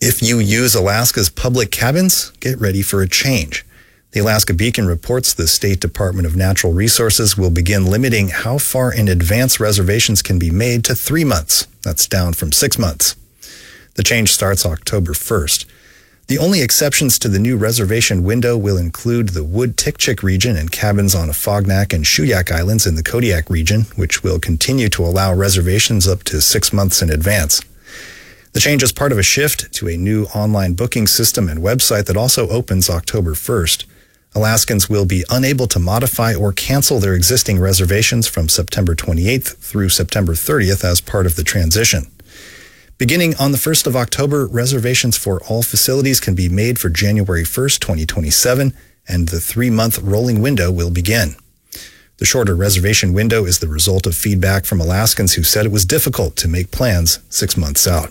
If you use Alaska's public cabins, get ready for a change. The Alaska Beacon reports the State Department of Natural Resources will begin limiting how far in advance reservations can be made to 3 months. That's down from 6 months. The change starts October 1st. The only exceptions to the new reservation window will include the Wood-Tikchik region and cabins on Afognak and Shuyak Islands in the Kodiak region, which will continue to allow reservations up to 6 months in advance. The change is part of a shift to a new online booking system and website that also opens October 1st. Alaskans will be unable to modify or cancel their existing reservations from September 28th through September 30th as part of the transition. Beginning on the 1st of October, reservations for all facilities can be made for January 1st, 2027, and the 3-month rolling window will begin. The shorter reservation window is the result of feedback from Alaskans who said it was difficult to make plans 6 months out.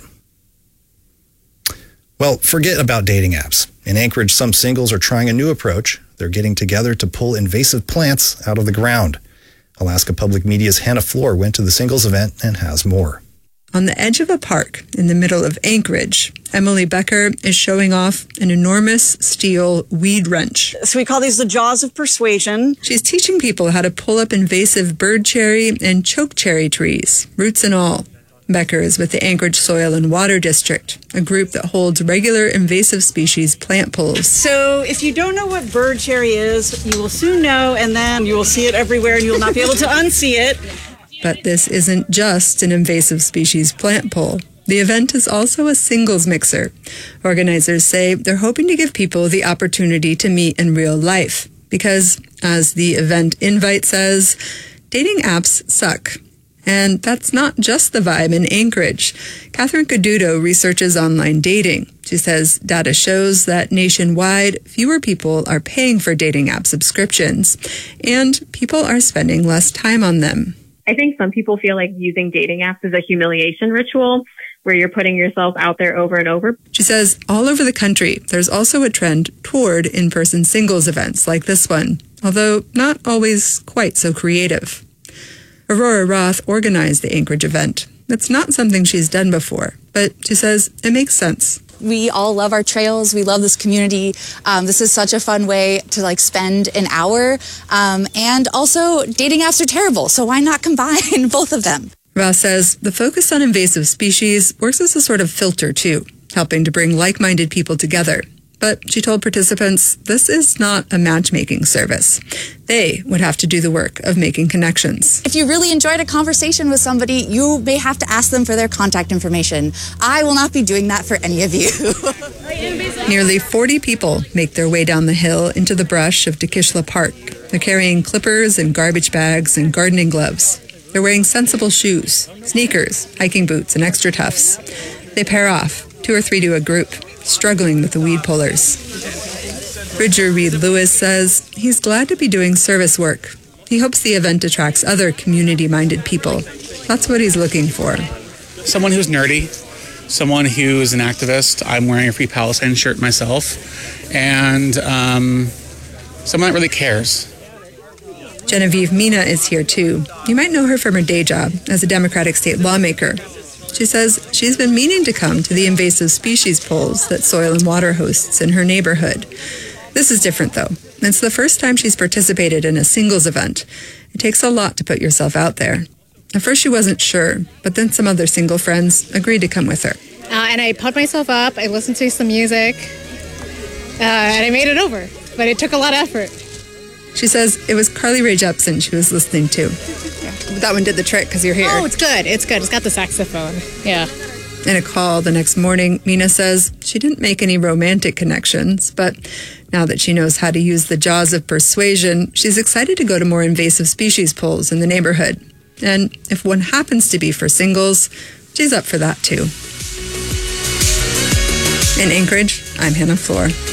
Well, forget about dating apps. In Anchorage, some singles are trying a new approach. They're getting together to pull invasive plants out of the ground. Alaska Public Media's Hannah Floor went to the singles event and has more. On the edge of a park in the middle of Anchorage, Emily Becker is showing off an enormous steel weed wrench. So we call these the jaws of persuasion. She's teaching people how to pull up invasive bird cherry and chokecherry trees, roots and all. Becker is with the Anchorage Soil and Water District, a group that holds regular invasive species plant pulls. So if you don't know what bird cherry is, you will soon know, and then you will see it everywhere and you will not be able to unsee it. But this isn't just an invasive species plant pull. The event is also a singles mixer. Organizers say they're hoping to give people the opportunity to meet in real life because, as the event invite says, dating apps suck. And that's not just the vibe in Anchorage. Catherine Caduto researches online dating. She says data shows that nationwide, fewer people are paying for dating app subscriptions, and people are spending less time on them. I think some people feel like using dating apps is a humiliation ritual where you're putting yourself out there over and over. She says all over the country, there's also a trend toward in-person singles events like this one, although not always quite so creative. Aurora Roth organized the Anchorage event. It's not something she's done before, but she says it makes sense. We all love our trails. We love this community. This is such a fun way to spend an hour. And also, dating apps are terrible, so why not combine both of them? Roth says the focus on invasive species works as a sort of filter, too, helping to bring like-minded people together. But she told participants this is not a matchmaking service. They would have to do the work of making connections. If you really enjoyed a conversation with somebody, you may have to ask them for their contact information. I will not be doing that for any of you. Nearly 40 people make their way down the hill into the brush of Dikishla Park. They're carrying clippers and garbage bags and gardening gloves. They're wearing sensible shoes, sneakers, hiking boots, and extra toughs. They pair off, 2 or 3 to a group, struggling with the weed pullers. Bridger Reed Lewis says he's glad to be doing service work. He hopes the event attracts other community-minded people. That's what he's looking for. Someone who's nerdy, someone who is an activist. I'm wearing a Free Palestine shirt myself. And someone that really cares. Genevieve Mina is here too. You might know her from her day job as a Democratic state lawmaker. She says she's been meaning to come to the invasive species polls that Soil and Water hosts in her neighborhood. This is different, though. It's the first time she's participated in a singles event. It takes a lot to put yourself out there. At first she wasn't sure, but then some other single friends agreed to come with her. And I pumped myself up, I listened to some music, and I made it over. But it took a lot of effort. She says it was Carly Rae Jepsen she was listening to. That one did the trick because you're here. Oh, it's good. It's good. It's got the saxophone. Yeah. In a call the next morning, Mina says she didn't make any romantic connections, but now that she knows how to use the jaws of persuasion, she's excited to go to more invasive species polls in the neighborhood. And if one happens to be for singles, she's up for that too. In Anchorage, I'm Hannah Floor.